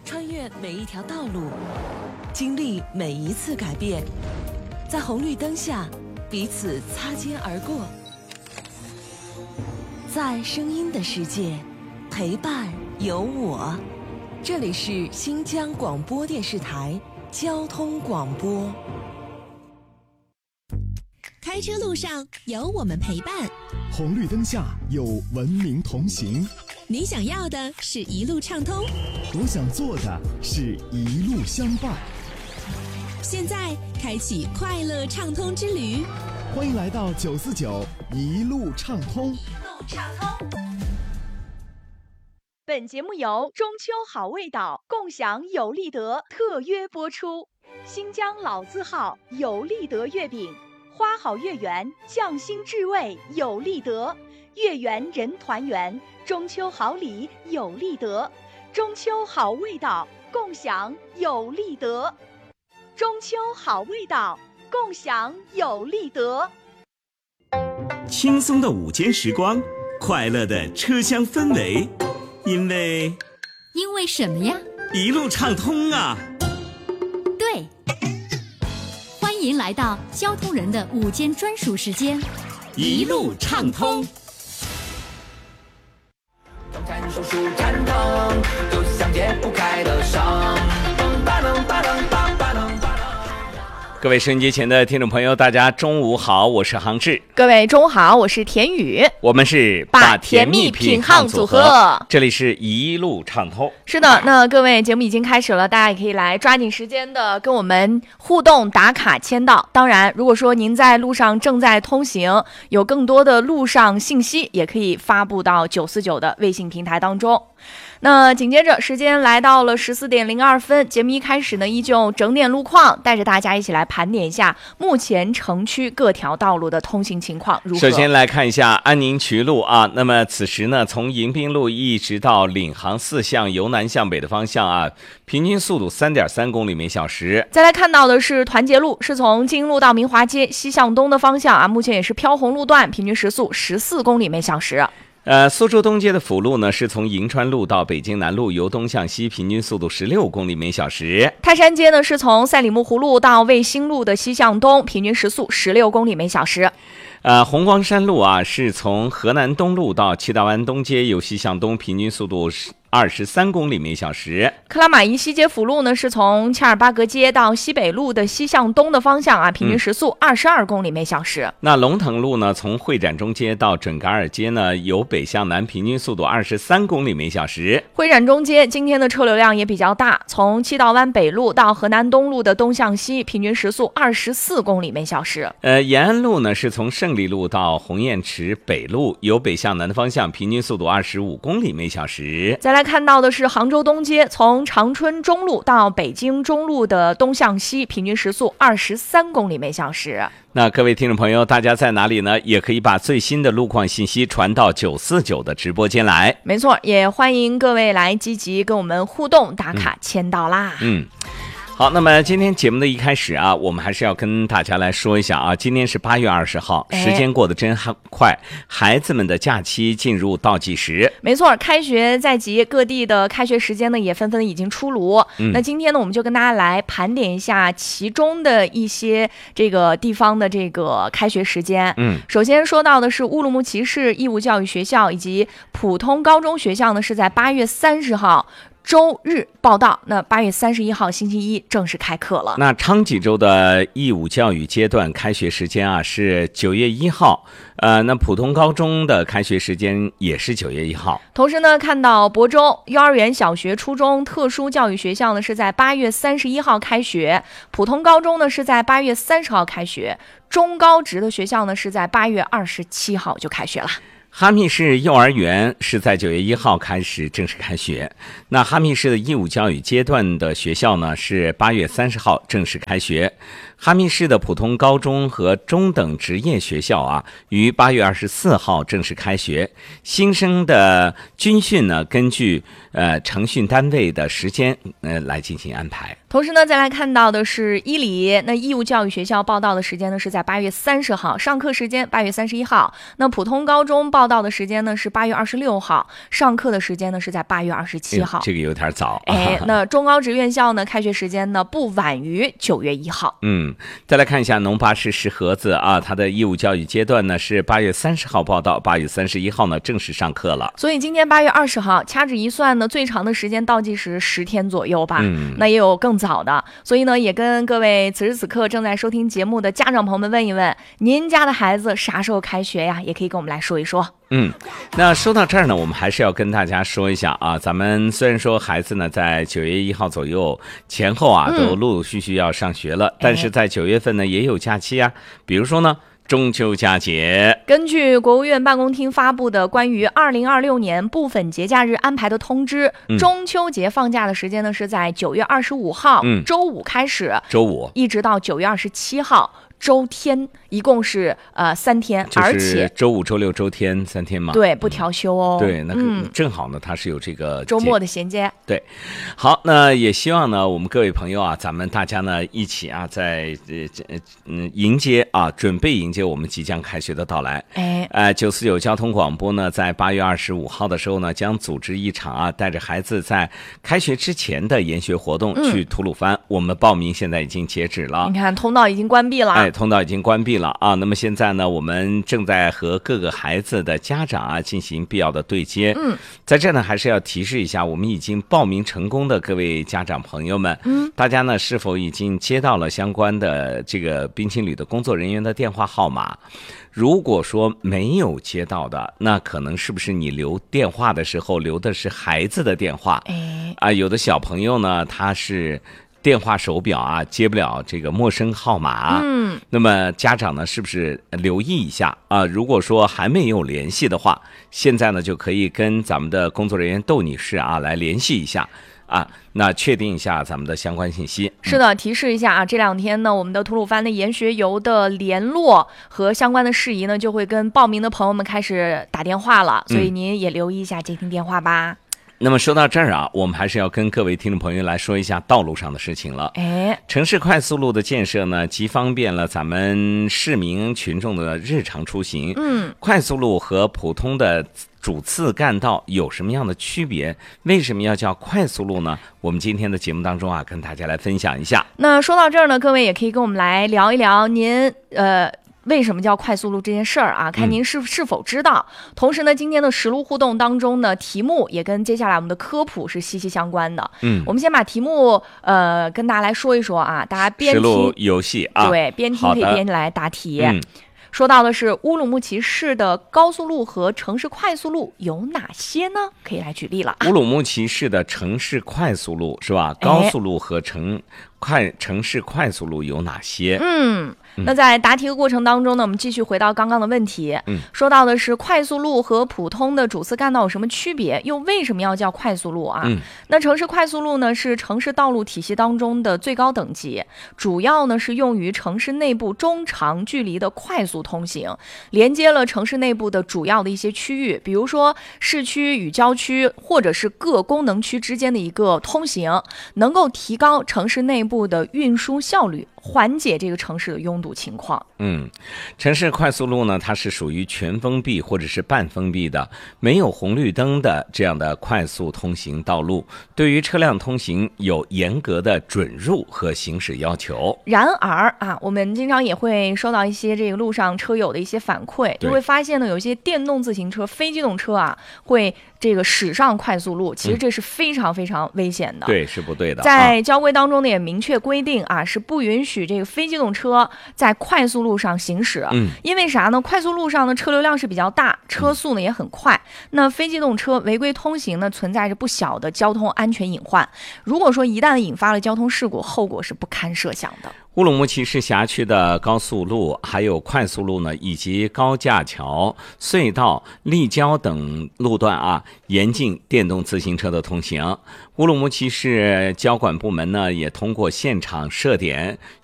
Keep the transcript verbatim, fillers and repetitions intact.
穿越每一条道路，经历每一次改变，在红绿灯下彼此擦肩而过，在声音的世界陪伴有我。这里是新疆广播电视台交通广播。 开车路上有我们陪伴， 红绿灯下有文明同行。 你想要的是一路畅通， 我想做的是一路相伴。 现在开启快乐畅通之旅， 欢迎来到九四九一路畅通。 一路畅通。 本节目由中秋好味道共享有利德特约播出。新疆老字号有利德月饼，花好月圆，匠心至味有利德，月圆人团圆，中秋好礼有利德，中秋好味道共享有利德，中秋好味道共享有利德。 轻松的午间时光，快乐的车厢氛围，因为因为什么呀？ 一路畅通啊！ 对，欢迎来到交通人的午间专属时间， 一路畅通。 动产手术战疼，就像解不开的伤。 各位收音机前的听众朋友，大家中午好，我是杭志。 各位中午好，我是田宇。 我们是把甜蜜品夯组合， 这里是一路畅通。 是的，那各位节目已经开始了，大家也可以来抓紧时间的跟我们互动打卡签到。当然，如果说您在路上正在通行，有更多的路上信息，也可以发布到九四九的微信平台当中。那紧接着时间来到了十四点零二分，节目一开始呢，依旧整点路况，带着大家一起来盘点一下目前城区各条道路的通行情况如何。 首先来看一下安宁渠路啊，那么此时呢，从迎宾路一直到领航四向由南向北的方向啊，平均速度 三点三公里每小时。 再来看到的是团结路，是从金路到明华街西向东的方向啊，目前也是飘红路段，平均时速十四公里每小时。 呃，苏州东街的辅路呢，是从银川路到北京南路由东向西，平均速度十六公里每小时。 泰山街呢，是从赛里木湖路到卫星路的西向东，平均时速十六公里每小时。 呃，红光山路啊，是从河南东路到七大湾东街由西向东，平均速度二十三公里每小时。 克拉玛依西街辅路呢，是从恰尔巴格街到西北路的西向东的方向啊，平均时速二十二公里每小时。 嗯、那龙腾路呢，从会展中街到准噶尔街呢，由北向南，平均速度二十三公里每小时。 会展中街今天的车流量也比较大，从七道湾北路到河南东路的东向西，平均时速二十四公里每小时。 呃，延安路呢，是从胜利路到鸿雁池北路，由北向南的方向，平均速度二十五公里每小时。 再来看到的是杭州东街，从长春中路到北京中路的东向西，平均时速二十三公里每小时。 那各位听众朋友，大家在哪里呢？也可以把最新的路况信息传到九四九的直播间来。 没错，也欢迎各位来积极跟我们互动打卡签到啦。 嗯。好，那么今天节目的一开始啊，我们还是要跟大家来说一下啊，今天是八月二十号，时间过得真快，孩子们的假期进入倒计时。 没错，开学在即，各地的开学时间呢也纷纷已经出炉。嗯、那今天呢，我们就跟大家来盘点一下其中的一些这个地方的这个开学时间。 嗯， 首先说到的是乌鲁木齐市义务教育学校以及普通高中学校呢，是在八月三十号。周日报到，那八月三十一号星期一正式开课了。 那昌吉州的义务教育阶段开学时间啊是九月一号，呃，那普通高中的开学时间也是九月一号。 同时呢，看到亳州幼儿园、小学、初中特殊教育学校呢是在八月三十一号开学，普通高中呢是在八月三十号开学，中高职的学校呢是在八月二十七号就开学了。 哈密市幼儿园是在九月一号开始正式开学，那哈密市的义务教育阶段的学校呢是八月三十号正式开学， 哈密市的普通高中和中等职业学校啊，于八月二十四号正式开学。新生的军训呢，根据呃成训单位的时间呃来进行安排。 同时呢，再来看到的是伊犁，那义务教育学校报到的时间呢是在八月三十号，上课时间八月三十一号。那普通高中报到的时间呢是八月二十六号，上课的时间呢是在八月二十七号。 哎、这个有点早。 哎，那中高职院校呢，开学时间呢不晚于九月一号。 嗯，再来看一下农巴市石河子啊，它的义务教育阶段呢是八月三十号报到，八月三十一号呢正式上课了。 所以今天八月二十号，掐指一算呢，最长的时间倒计时十天左右吧。 嗯， 那也有更早的，所以呢，也跟各位此时此刻正在收听节目的家长朋友们问一问，您家的孩子啥时候开学呀？也可以跟我们来说一说。 嗯，那说到这儿呢，我们还是要跟大家说一下啊，咱们虽然说孩子呢在九月一号左右前后啊都陆陆续续要上学了，嗯、但是在九月份呢也有假期啊，比如说呢中秋佳节。 根据国务院办公厅发布的关于二零二六年部分节假日安排的通知， 嗯、 中秋节放假的时间呢是在九月二十五号、嗯、周五开始， 周五一直到九月二十七号。周天一共是呃三天，而且周五、周六、周天三天嘛， 对，不调休哦。 嗯、对，那个正好呢，它是有这个周末的衔接。 对，好，那也希望呢，我们各位朋友啊，咱们大家呢一起啊，在呃嗯迎接啊，准备迎接我们即将开学的到来。 哎， 呃，九四九交通广播呢，在八月二十五号的时候呢，将组织一场啊，带着孩子在开学之前的研学活动去吐鲁番。嗯、我们报名现在已经截止了， 你看通道已经关闭了。 哎。通道已经关闭了啊！那么现在呢，我们正在和各个孩子的家长啊进行必要的对接。 嗯， 在这呢，还是要提示一下，我们已经报名成功的各位家长朋友们， 嗯， 大家呢是否已经接到了相关的这个冰淇旅的工作人员的电话号码？如果说没有接到的，那可能是不是你留电话的时候留的是孩子的电话？ 哎， 啊，有的小朋友呢，他是电话手表啊接不了这个陌生号码， 嗯， 那么家长呢是不是留意一下啊？如果说还没有联系的话，现在呢就可以跟咱们的工作人员窦女士啊来联系一下啊，那确定一下咱们的相关信息。 是的，提示一下啊，这两天呢，我们的吐鲁番的研学游的联络和相关的事宜呢，就会跟报名的朋友们开始打电话了，所以您也留意一下接听电话吧。 嗯那么说到这儿啊，我们还是要跟各位听众朋友来说一下道路上的事情了。 哎， 城市快速路的建设呢，既方便了咱们市民群众的日常出行。 嗯， 快速路和普通的主次干道有什么样的区别？为什么要叫快速路呢？我们今天的节目当中啊，跟大家来分享一下。 那说到这儿呢，各位也可以跟我们来聊一聊您呃。为什么叫快速路这件事儿啊？看您是是否知道。嗯、同时呢，今天的实路互动当中呢，题目也跟接下来我们的科普是息息相关的。 嗯， 我们先把题目呃跟大家来说一说啊，大家边听实路游戏啊， 对，边听可以边来答题。 嗯， 说到的是乌鲁木齐市的高速路和城市快速路有哪些呢？可以来举例了。 乌鲁木齐市的城市快速路是吧？高速路和城快城市快速路有哪些？ 嗯。那在答题的过程当中呢，我们继续回到刚刚的问题， 嗯， 说到的是快速路和普通的主次干道有什么区别，又为什么要叫快速路啊？ 嗯， 那城市快速路呢是城市道路体系当中的最高等级，主要呢是用于城市内部中长距离的快速通行，连接了城市内部的主要的一些区域，比如说市区与郊区或者是各功能区之间的一个通行，能够提高城市内部的运输效率，缓解这个城市的拥堵情况。 嗯，城市快速路呢，它是属于全封闭或者是半封闭的，没有红绿灯的这样的快速通行道路，对于车辆通行有严格的准入和行驶要求。 然而啊，我们经常也会收到一些这个路上车友的一些反馈，就会发现呢，有一些电动自行车、非机动车啊，会这个驶上快速路，其实这是非常非常危险的。 嗯、对，是不对的。 在交规当中呢，也明确规定啊，是不允许这个非机动车在快速路上行驶。 嗯， 因为啥呢？快速路上的车流量是比较大，车速呢也很快。嗯、那非机动车违规通行呢，存在着不小的交通安全隐患。如果说一旦引发了交通事故，后果是不堪设想的。 乌鲁木齐市辖区的高速路还有快速路呢，以及高架桥、隧道、立交等路段啊，严禁电动自行车的通行。乌鲁木齐市交管部门呢，也通过现场设点